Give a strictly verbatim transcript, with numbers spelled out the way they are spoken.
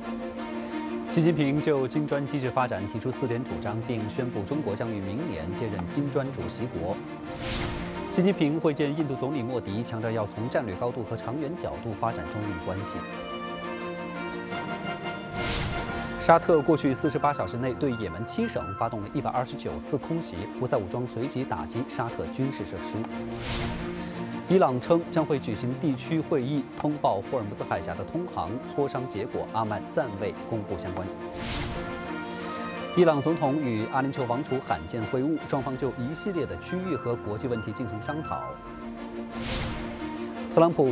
习近平就金砖机制发展提出四点主张，并宣布中国将于明年接任金砖主席国。习近平会见印度总理莫迪，强调要从战略高度和长远角度发展中印关系。沙特过去四十八小时内对也门七省发动了一百二十九次空袭，胡塞武装随即打击沙特军事设施。伊朗称将会举行地区会议，通报霍尔木兹海峡的通航磋商结果。阿曼暂未公布相关。伊朗总统与阿联酋王储罕见会晤，双方就一系列的区域和国际问题进行商讨。特朗普